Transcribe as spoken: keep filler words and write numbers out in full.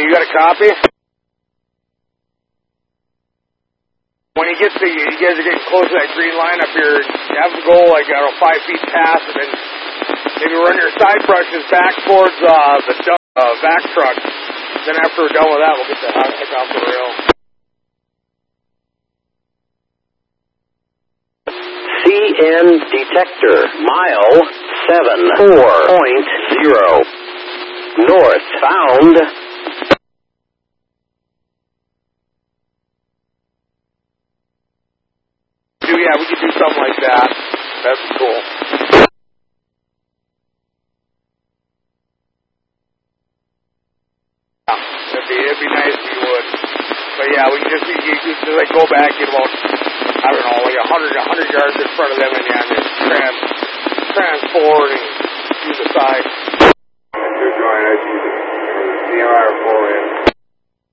you got a copy? When you get to, you guys are getting close to that green line up here, you have to go like, I don't know, five feet past it, and maybe run your side brushes back towards uh, the uh, vac truck. Then after we're done with that, we'll get the heck off the rail. C N detector, mile seven four point zero. North found. Yeah, we could do something like that. That's cool. Yeah, it'd be, it'd be nice if you would. But yeah, we can just, you, you just like go back, get about, I don't know, like a hundred, a hundred yards in front of them, and yeah, just trans, transport and do the side. Two joint, I see the C M R